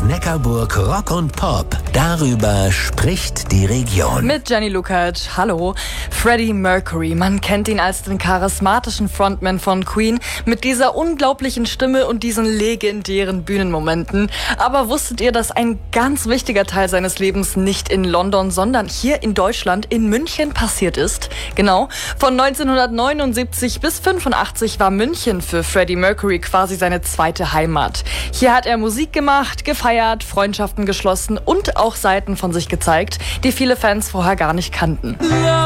aus Neckarburg Rock und Pop. Darüber spricht die Region. Mit Jenny Lukacs. Hallo. Freddie Mercury. Man kennt ihn als den charismatischen Frontman von Queen mit dieser unglaublichen Stimme und diesen legendären Bühnenmomenten. Aber wusstet ihr, dass ein ganz wichtiger Teil seines Lebens nicht in London, sondern hier in Deutschland, in München passiert ist? Genau. Von 1979 bis 85 war München für Freddie Mercury quasi seine zweite Heimat. Hier hat er Musik gemacht, gefeiert, Freundschaften geschlossen und auch Seiten von sich gezeigt, die viele Fans vorher gar nicht kannten.